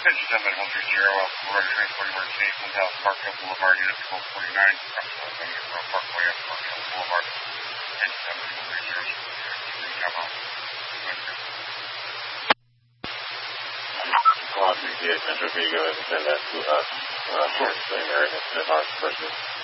Attention 130, Florida Transport Emergency, Hotel Parkhill Boulevard, Unit 1249, Crossville Avenue, Road Parkway, up Parkhill Boulevard. Attention 130, come on. Call 68 Metro, can you go ahead and send that to us? For the same area instead of our person.